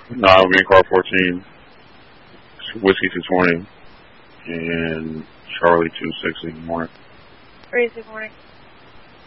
No, I'll be in car 14, Whiskey 220, and Charlie 260 in the morning. Raise, good morning.